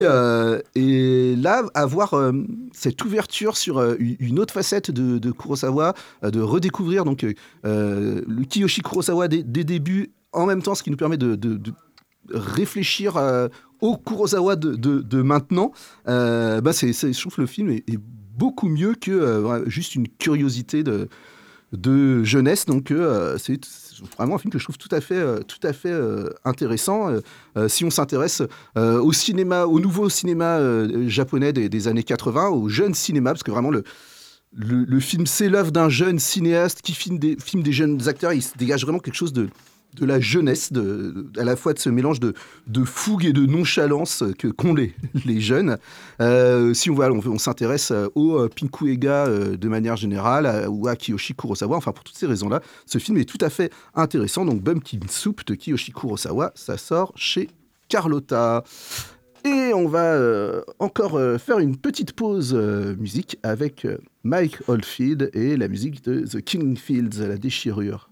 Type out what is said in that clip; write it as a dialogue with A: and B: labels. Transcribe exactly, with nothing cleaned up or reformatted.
A: Heu et là, avoir, hem, cette ouverture sur, heu, u une autre facette de de Kurosawa, heu, de redécouvrir donc heu heu, le Kiyoshi Kurosawa des des débuts, en même temps, ce qui nous permet de de de réfléchir, heu, au Kurosawa de de de maintenant, heu, bah, c'est c'est je trouve que le film est est beaucoup mieux que, heu, vra juste une curiosité de de jeunesse donc heu, c'est t vraiment un film que je trouve tout à fait, heu, tout à fait, heu, intéressant, heu heu, si on s'intéresse, heu, au cinéma, au nouveau cinéma, heu, japonais des des années quatre-vingts, au jeune cinéma, parce que vraiment le le le film, c'est l'œuvre d'un jeune cinéaste qui filme des filme des jeunes acteurs. Il se dégage vraiment quelque chose de de la jeunesse, de à la fois de ce mélange de de fougue et de nonchalance que qu'ont les les jeunes. Heu, si on va on on s'intéresse, heu, au, heu, Pinku Uega, heu, de manière générale, à ou à Kiyoshi Kurosawa, enfin pour toutes ces raisons-là, ce film est tout à fait intéressant. Donc Bumpkin Soup de Kiyoshi Kurosawa, ça sort chez Carlotta. Et on va, heu, encore, heu, faire une petite pause, heu, musique avec, heu, Mike Oldfield et la musique de The Killing Fields, La Déchirure.